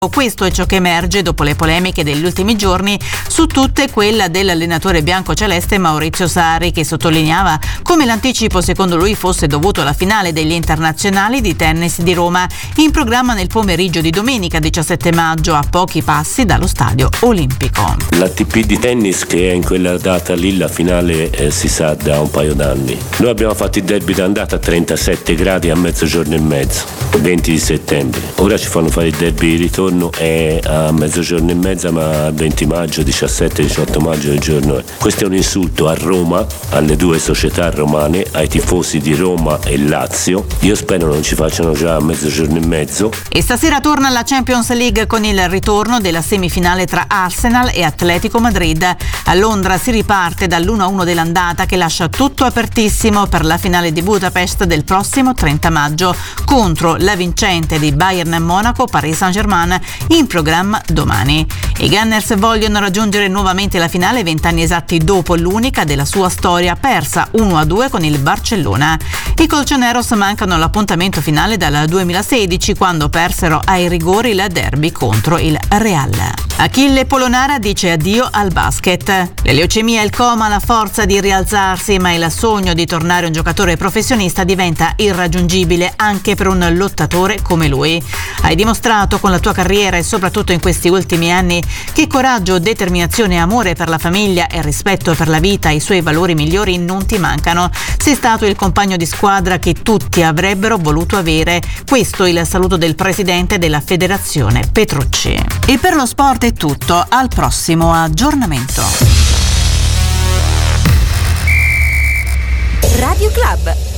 Questo è ciò che emerge dopo le polemiche degli ultimi giorni, su tutte quella dell'allenatore biancoceleste Maurizio Sarri, che sottolineava come l'anticipo secondo lui fosse dovuto alla finale degli internazionali di tennis di Roma, in programma nel pomeriggio di domenica 17 maggio, a pochi passi dallo stadio olimpico. L'ATP di tennis, che è in quella data lì, la finale si sa da un paio d'anni. Noi abbiamo fatto il derby d'andata a 37 gradi a mezzogiorno e mezzo, 20 di settembre. Ora ci fanno fare il derby di ritorno è a mezzogiorno e mezza, ma a 20 maggio, 17-18 maggio il giorno è. Questo è un insulto a Roma, alle due società romane, ai tifosi di Roma e Lazio. Io spero non ci facciano già a mezzogiorno e mezzo. E stasera torna la Champions League con il ritorno della semifinale tra Arsenal e Atletico Madrid. A Londra si riparte dall'1-1 dell'andata, che lascia tutto apertissimo per la finale di Budapest del prossimo 30 maggio contro la vincente di Bayern Monaco, Paris Saint-Germain, in programma domani. I Gunners vogliono raggiungere nuovamente la finale 20 anni esatti dopo l'unica della sua storia, persa 1-2 con il Barcellona. I colchoneros mancano l'appuntamento finale dal 2016, quando persero ai rigori il derby contro il Real. Achille Polonara dice addio al basket. La leucemia e il coma, la forza di rialzarsi, ma il sogno di tornare un giocatore professionista diventa irraggiungibile anche per un lottatore come lui. Hai dimostrato con la tua carriera e soprattutto in questi ultimi anni che coraggio, determinazione, amore per la famiglia e rispetto per la vita, i suoi valori migliori, non ti mancano. Sei stato il compagno di squadra che tutti avrebbero voluto avere. Questo il saluto del presidente della federazione, Petrucci. E per lo sport è tutto, al prossimo aggiornamento. Radio Club.